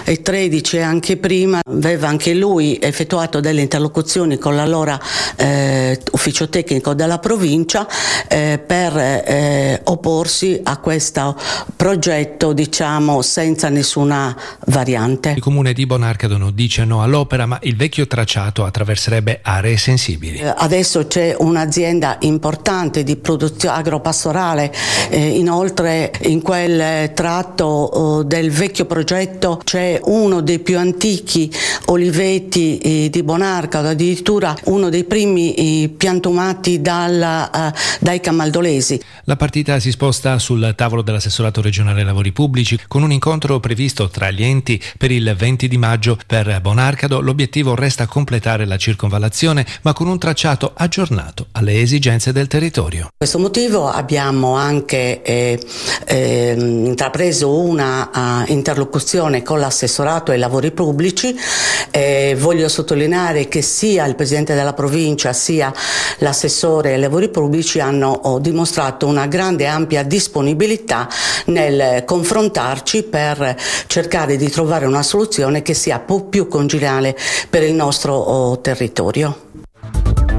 2013 e anche prima aveva anche lui effettuato delle interlocuzioni con l'allora ufficio tecnico della provincia per opporsi a questo progetto, diciamo, senza nessuna variante. Il comune di Bonarcado non dice no all'opera, ma il vecchio tracciato attraverserebbe aree sensibili. Adesso c'è un'azienda importante di produzione agropastorale, inoltre in quel tratto del vecchio progetto c'è uno dei più antichi oliveti di Bonarcado, addirittura uno dei primi piantumati dai camaldolesi. La partita si sposta sul tavolo dell'assessorato regionale ai lavori pubblici con un incontro previsto tra gli enti per il 20 di maggio. Per Bonarcado l'obiettivo resta completare la circonvallazione, ma con un tracciato aggiornato alle esigenze del territorio. Per questo motivo abbiamo anche intrapreso una interlocuzione con l'assessorato ai lavori pubblici. Voglio sottolineare che sia il presidente della provincia sia l'assessore ai lavori pubblici hanno dimostrato una grande e ampia disponibilità nel confrontarci per cercare di trovare una soluzione che sia più congeniale per il nostro territorio.